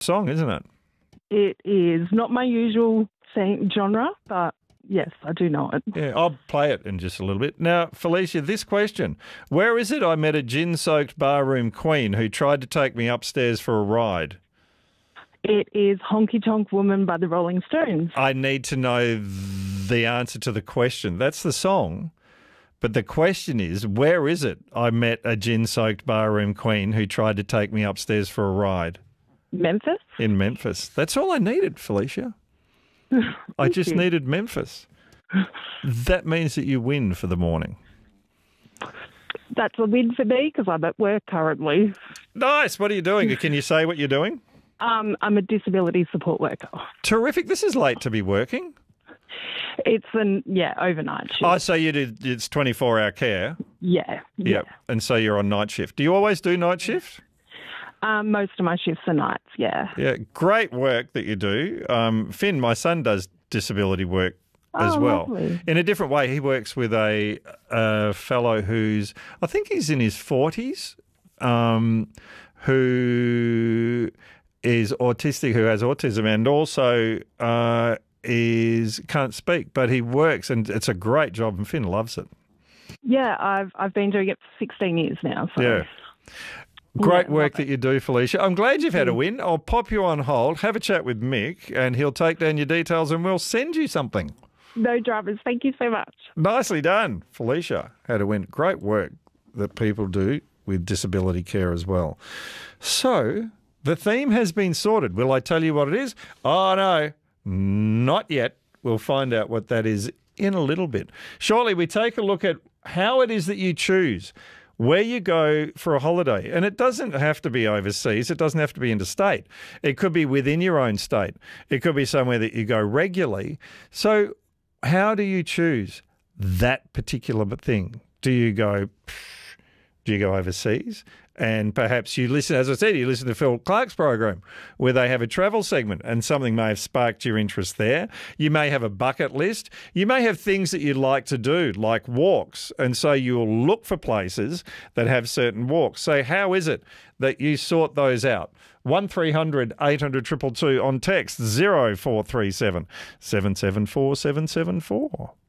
song, isn't it? It is not my usual genre, but yes, I do know it. Yeah, I'll play it in just a little bit. Now, Felicia, this question. Where is it I met a gin-soaked barroom queen who tried to take me upstairs for a ride? It is Honky Tonk Woman by the Rolling Stones. I need to know the answer to the question. That's the song. But the question is, where is it I met a gin-soaked barroom queen who tried to take me upstairs for a ride? Memphis? In Memphis. That's all I needed, Felicia. I just needed Memphis. That means that you win for the morning. That's a win for me because I'm at work currently. Nice. What are you doing? Can you say what you're doing? I'm a disability support worker. Terrific. This is late to be working. It's overnight shift. Oh, so it's 24-hour care? Yeah. And so you're on night shift. Do you always do night shift? Most of my shifts are nights, yeah. Yeah, great work that you do. Finn, my son, does disability work as well. Lovely. In a different way. He works with a fellow who's, I think he's in his 40s, who is autistic, who has autism, and also can't speak, but he works, and it's a great job, and Finn loves it. Yeah, I've been doing it for 16 years now. So. Yeah. Great work that you do, Felicia. I'm glad you've had a win. I'll pop you on hold, have a chat with Mick, and he'll take down your details and we'll send you something. No dramas. Thank you so much. Nicely done, Felicia. Had a win. Great work that people do with disability care as well. So, the theme has been sorted. Will I tell you what it is? Oh, no, not yet. We'll find out what that is in a little bit. Shortly, we take a look at how it is that you choose where you go for a holiday. And it doesn't have to be overseas. It doesn't have to be interstate. It could be within your own state. It could be somewhere that you go regularly. So how do you choose that particular thing? Do you go overseas? And perhaps you listen, as I said, you listen to Phil Clark's program where they have a travel segment and something may have sparked your interest there. You may have a bucket list. You may have things that you'd like to do, like walks. And so you'll look for places that have certain walks. So how is it that you sort those out? 1300 800 222 on text 0437 774 774.